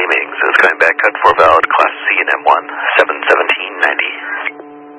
Charlie Mings is coming back, cut 4 valid, Class C and M1, 71790.